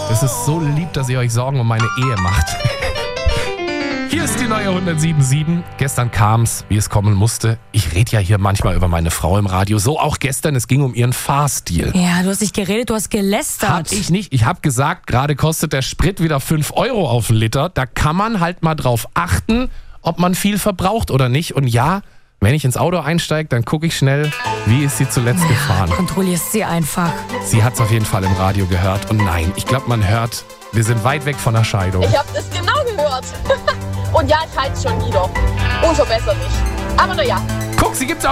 Das ist so lieb, dass ihr euch Sorgen um meine Ehe macht. Hier ist die neue 107.7. Gestern kam's, wie es kommen musste. Ich rede ja hier manchmal über meine Frau im Radio. So auch gestern, es ging um ihren Fahrstil. Ja, du hast nicht geredet, du hast gelästert. Hab ich nicht. Ich habe gesagt, gerade kostet der Sprit wieder 5 Euro auf den Liter. Da kann man halt mal drauf achten, ob man viel verbraucht oder nicht. Und ja, wenn ich ins Auto einsteige, dann gucke ich schnell, wie ist sie zuletzt gefahren. Kontrollierst sie einfach. Sie hat's auf jeden Fall im Radio gehört. Und nein, ich glaube, man hört, wir sind weit weg von der Scheidung. Ich habe das genau gehört. Und ja, ich halte schon wieder. Unverbesserlich. Aber naja. Guck, sie gibt's auch